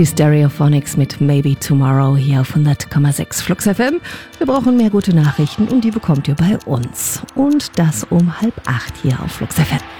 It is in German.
Die Stereophonics mit Maybe Tomorrow hier auf 100,6 Flux FM. Wir brauchen mehr gute Nachrichten und die bekommt ihr bei uns. Und das um 7:30 hier auf Flux FM.